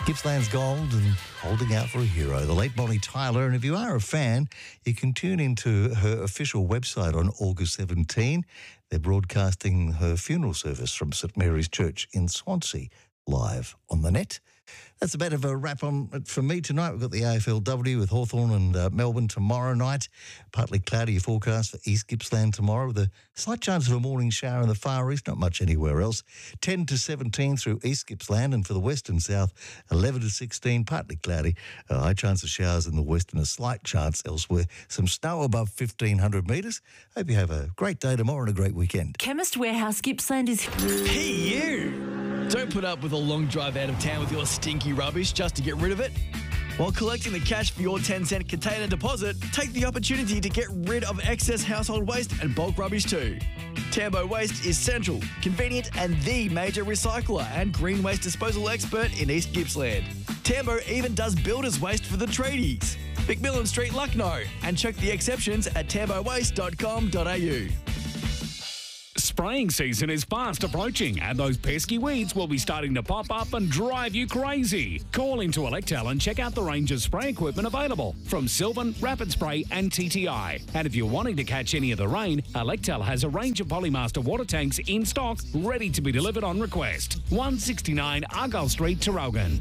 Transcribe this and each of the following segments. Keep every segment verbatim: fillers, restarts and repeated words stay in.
Gippsland's gold and holding out for a hero, the late Bonnie Tyler. And if you are a fan, you can tune into her official website on August seventeenth. They're broadcasting her funeral service from St Mary's Church in Swansea live on the net. That's a bit of a wrap on it for me tonight. We've got the A F L W with Hawthorn and uh, Melbourne tomorrow night. Partly cloudy forecast for East Gippsland tomorrow with a slight chance of a morning shower in the far east, not much anywhere else. ten to seventeen through East Gippsland, and for the west and south, eleven to sixteen, partly cloudy. A high chance of showers in the west and a slight chance elsewhere. Some snow above fifteen hundred metres. Hope you have a great day tomorrow and a great weekend. Chemist Warehouse Gippsland is... Hey, you! Don't put up with a long drive out of town with your stinky rubbish just to get rid of it. While collecting the cash for your ten cent container deposit, take the opportunity to get rid of excess household waste and bulk rubbish too. Tambo Waste is central, convenient and the major recycler and green waste disposal expert in East Gippsland. Tambo even does builder's waste for the tradies. McMillan Street, Lucknow, and check the exceptions at tambo waste dot com dot a u. Spraying season is fast approaching and those pesky weeds will be starting to pop up and drive you crazy. Call into Electel and check out the range of spray equipment available from Sylvan, Rapid Spray and T T I. And if you're wanting to catch any of the rain, Electel has a range of Polymaster water tanks in stock ready to be delivered on request. one sixty-nine Argyle Street, Traralgon.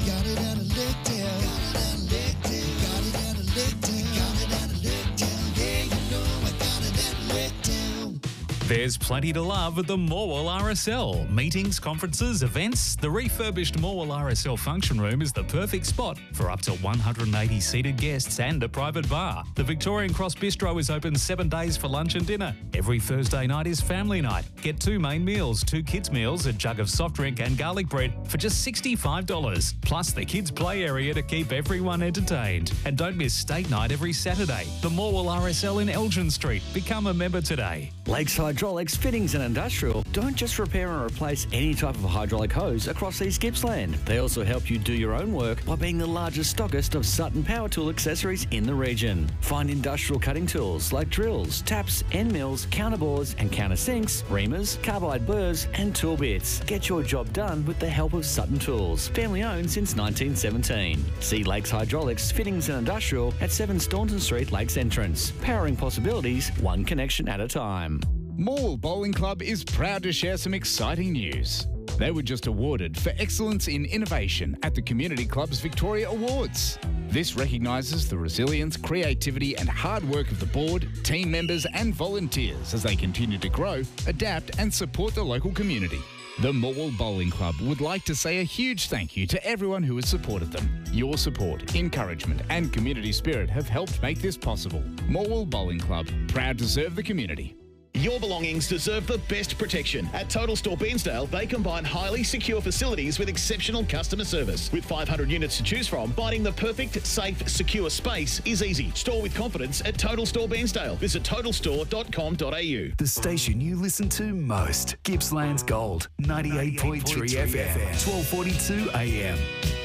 There's plenty to love at the Morwell R S L. Meetings, conferences, events. The refurbished Morwell R S L function room is the perfect spot for up to one hundred eighty seated guests and a private bar. The Victorian Cross Bistro is open seven days for lunch and dinner. Every Thursday night is family night. Get two main meals, two kids meals, a jug of soft drink and garlic bread for just sixty-five dollars. Plus the kids play area to keep everyone entertained. And don't miss state night every Saturday. The Morwell R S L in Elgin Street. Become a member today. Lakeside Hydraulics, Fittings and Industrial don't just repair and replace any type of hydraulic hose across East Gippsland. They also help you do your own work by being the largest stockist of Sutton Power Tool accessories in the region. Find industrial cutting tools like drills, taps, end mills, counterbores and countersinks, reamers, carbide burrs and tool bits. Get your job done with the help of Sutton Tools, family owned since nineteen seventeen. See Lakes Hydraulics, Fittings and Industrial at seven Staunton Street, Lakes Entrance. Powering possibilities, one connection at a time. Morwell Bowling Club is proud to share some exciting news. They were just awarded for excellence in innovation at the Community Club's Victoria Awards. This recognises the resilience, creativity and hard work of the board, team members and volunteers as they continue to grow, adapt and support the local community. The Morwell Bowling Club would like to say a huge thank you to everyone who has supported them. Your support, encouragement and community spirit have helped make this possible. Morwell Bowling Club, proud to serve the community. Your belongings deserve the best protection. At Total Store Bairnsdale, they combine highly secure facilities with exceptional customer service. With five hundred units to choose from, finding the perfect, safe, secure space is easy. Store with confidence at Total Store Bairnsdale. Visit total store dot com dot a u. The station you listen to most. Gippsland's Gold, ninety-eight point three F M, twelve forty-two A M.